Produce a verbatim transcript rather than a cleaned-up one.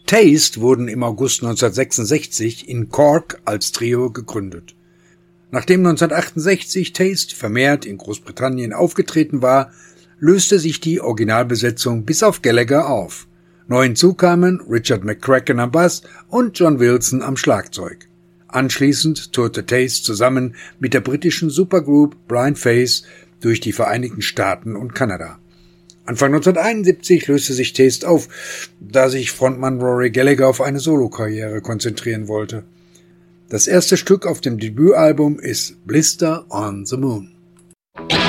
Taste wurden im August neunzehnhundertsechsundsechzig in Cork als Trio gegründet. Nachdem neunzehnhundertachtundsechzig Taste vermehrt in Großbritannien aufgetreten war, löste sich die Originalbesetzung bis auf Gallagher auf. Neu hinzu kamen Richard McCracken am Bass und John Wilson am Schlagzeug. Anschließend tourte Taste zusammen mit der britischen Supergroup Blind Faith durch die Vereinigten Staaten und Kanada. Anfang neunzehnhunderteinundsiebzig löste sich Taste auf, da sich Frontmann Rory Gallagher auf eine Solokarriere konzentrieren wollte. Das erste Stück auf dem Debütalbum ist Blister on the Moon.